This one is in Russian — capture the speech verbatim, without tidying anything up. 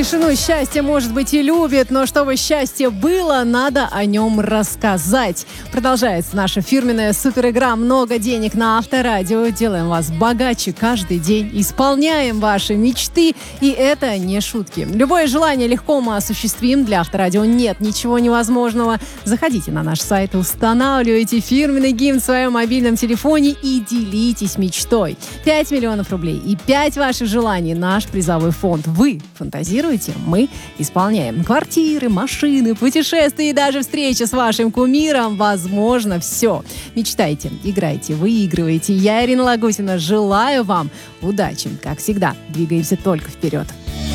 Тишину счастье, может быть, и любит, но чтобы счастье было, надо о нем рассказать. Продолжается наша фирменная суперигра «Много денег» на Авторадио. Делаем вас богаче каждый день, исполняем ваши мечты, и это не шутки. Любое желание легко мы осуществим. Для Авторадио нет ничего невозможного. Заходите на наш сайт, устанавливайте фирменный гимн в своем мобильном телефоне и делитесь мечтой. пять миллионов рублей и пять ваших желаний – наш призовой фонд. Вы фантазируете? Мы исполняем. Квартиры, машины, путешествия и даже встреча с вашим кумиром. Возможно, все. Мечтайте, играйте, выигрывайте. Я, Ирина Лагутина, желаю вам удачи. Как всегда, двигаемся только вперед.